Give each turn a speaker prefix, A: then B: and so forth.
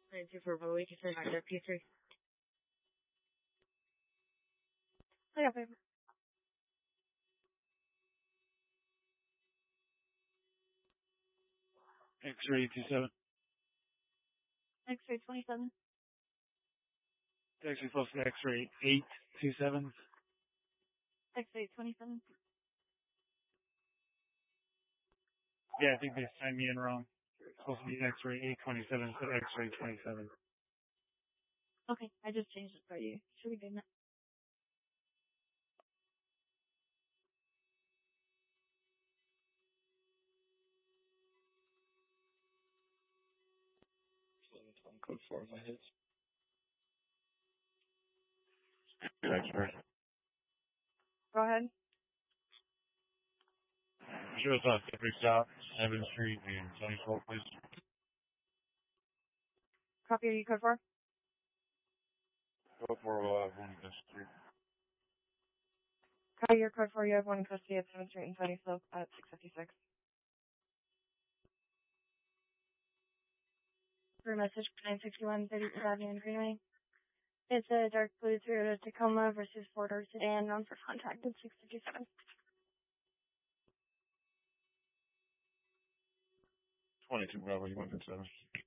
A: 924 Bravo, you can turn back there, P3.
B: I got paper.
C: X-ray 27.
B: X-ray 27.
C: It's actually supposed to be X-ray 827.
B: X-ray 27.
C: Yeah, I think they signed me in wrong. It's supposed to be X-ray 827 instead of X-ray 27.
B: Okay, I just changed it for you. Should we do that?
D: Code 4 of my hits.
C: X-ray.
B: Go ahead.
C: Show us on every stop, 7th Street and 24th, please.
B: Copy, are you code 4?
C: Code 4 will have one in this street.
B: Copy, your code 4, you have one in custody at 7th Street and Sunny Slope at 656. For message 961 32nd Avenue and Greenway. It's a dark blue Toyota Tacoma versus 4-door sedan, known for contact at 657.
C: 22 Bravo, you want to 7.